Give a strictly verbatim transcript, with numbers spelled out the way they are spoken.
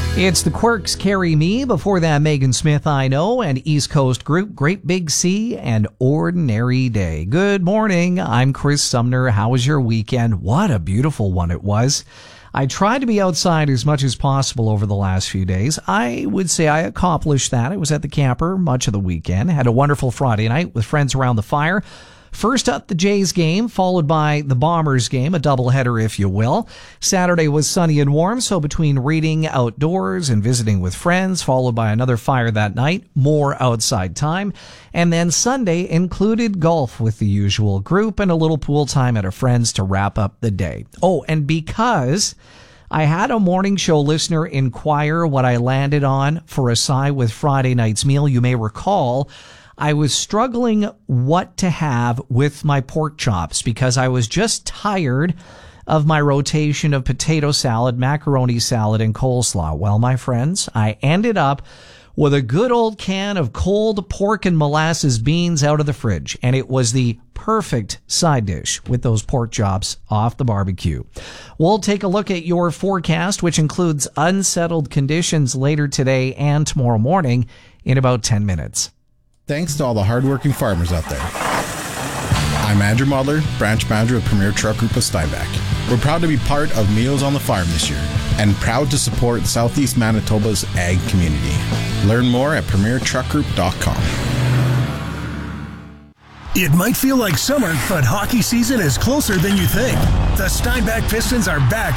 It's the Quirks Carry Me. Before that, Megan Smith, I Know, and East Coast Group, Great Big Sea, and Ordinary Day. Good morning. I'm Chris Sumner. How was your weekend? What a beautiful one it was. I tried to be outside as much as possible over the last few days. I would say I accomplished that. I was at the camper much of the weekend. Had a wonderful Friday night with friends around the fire. First up, the Jays game, followed by the Bombers game, a doubleheader, if you will. Saturday was sunny and warm, so between reading outdoors and visiting with friends, followed by another fire that night, more outside time. And then Sunday included golf with the usual group and a little pool time at a friend's to wrap up the day. Oh, and because I had a morning show listener inquire what I landed on for a sigh with Friday night's meal, you may recall I was struggling what to have with my pork chops because I was just tired of my rotation of potato salad, macaroni salad, and coleslaw. Well, my friends, I ended up with a good old can of cold pork and molasses beans out of the fridge, and it was the perfect side dish with those pork chops off the barbecue. We'll take a look at your forecast, which includes unsettled conditions later today and tomorrow morning in about ten minutes. Thanks to all the hardworking farmers out there. I'm Andrew Muller, branch manager of Premier Truck Group of Steinbach. We're proud to be part of Meals on the Farm this year and proud to support Southeast Manitoba's ag community. Learn more at premier truck group dot com. It might feel like summer, but hockey season is closer than you think. The Steinbach Pistons are back